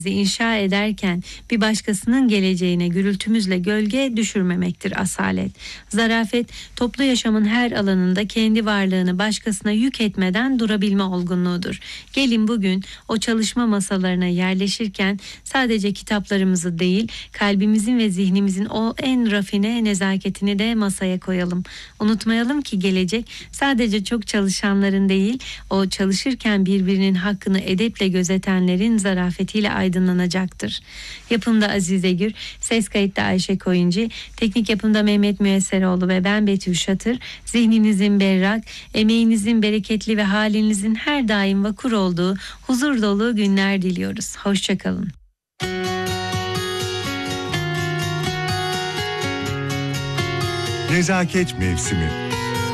inşa ederken bir başkasının geleceğine gürültümüzle gölge düşürmemektir asalet. Zarafet, toplu yaşamın her alanında kendi varlığını başkasına yük etmeden durabilme olgunluğudur. Gelin bugün o çalışma masalarına yerleşirken sadece kitaplarımızı değil, kalbimizin ve zihnimizin o en rafine nezaketini de masaya koyalım. Unutmayalım ki gelecek sadece çok çalışanların değil, o çalışırken birbirinin hakkını edeple gözetenlerin zarafetiyle aydınlanacaktır. Yapımda Azize Gür, ses kayıtta Ayşe Koyuncu, teknik yapımda Mehmet Müesseroğlu ve ben Betül Şatır. Zihninizin berrak, emeğinizin bereketli ve halinizin her daim vakur olduğu huzur dolu günler diliyoruz. Hoşçakalın. Nezaket mevsimi.